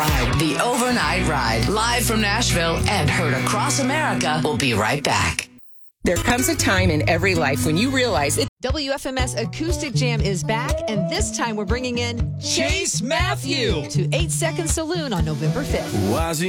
The Overnight Ride, live from Nashville and heard across America. We'll be right back. There comes a time in every life when you realize it. WFMS Acoustic Jam is back, and this time we're bringing in Chase Matthew to 8 Second Saloon on November 5th. Why's he